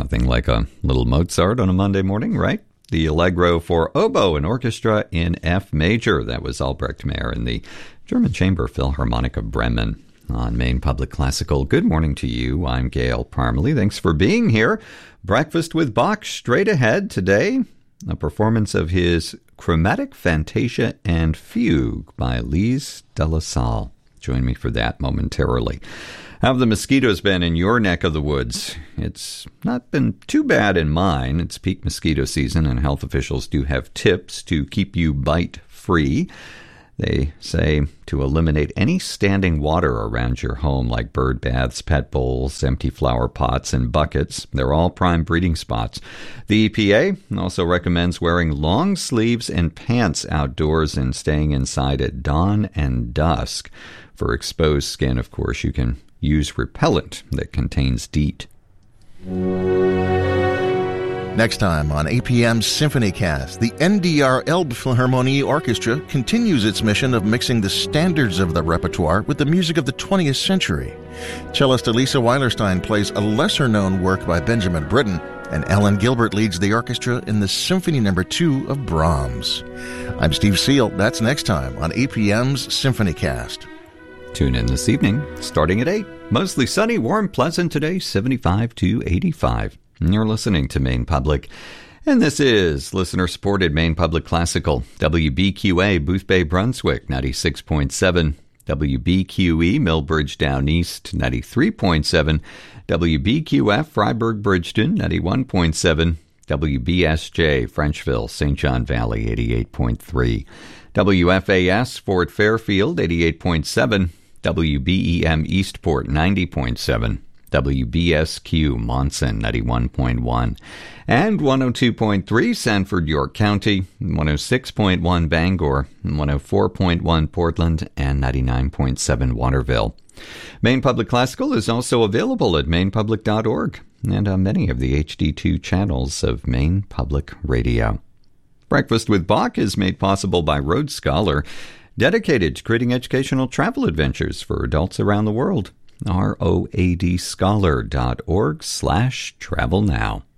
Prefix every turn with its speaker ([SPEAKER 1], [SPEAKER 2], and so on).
[SPEAKER 1] Nothing like a little Mozart on a Monday morning, right? The Allegro for oboe and orchestra in F major. That was Albrecht Meyer in the German Chamber Philharmonic of Bremen on Maine Public Classical. Good morning to you. I'm Gail Parmalee. Thanks for being here. Breakfast with Bach straight ahead today. A performance of his Chromatic Fantasia and Fugue by Lise de la Salle. Join me for that momentarily. How have the mosquitoes been in your neck of the woods? It's not been too bad in mine. It's peak mosquito season, and health officials do have tips to keep you bite-free. They say to eliminate any standing water around your home, like bird baths, pet bowls, empty flower pots, and buckets. They're all prime breeding spots. The EPA also recommends wearing long sleeves and pants outdoors and staying inside at dawn and dusk. For exposed skin, of course, you can use repellent that contains DEET.
[SPEAKER 2] Next time on APM's SymphonyCast, the NDR Elbphilharmonie Orchestra continues its mission of mixing the standards of the repertoire with the music of the 20th century. Cellist Elisa Weilerstein plays a lesser-known work by Benjamin Britten, and Ellen Gilbert leads the orchestra in the Symphony No. 2 of Brahms. I'm Steve Seal. That's next time on APM's SymphonyCast.
[SPEAKER 1] Tune in this evening, starting at 8. Mostly sunny, warm, pleasant today, 75 to 85. You're listening to Maine Public, and this is listener-supported Maine Public Classical, WBQA, Boothbay, Brunswick, 96.7, WBQE, Millbridge, Down East, 93.7, WBQF, Freiburg, Bridgeton, 91.7, WBSJ, Frenchville, St. John Valley, 88.3, WFAS, Fort Fairfield, 88.7, WBEM, Eastport, 90.7, WBSQ, Monson, 91.1, and 102.3, Sanford, York County, 106.1, Bangor, 104.1, Portland, and 99.7, Waterville. Maine Public Classical is also available at mainepublic.org and on many of the HD2 channels of Maine Public Radio. Breakfast with Bach is made possible by Road Scholar, dedicated to creating educational travel adventures for adults around the world. ROADscholar.org/travel now.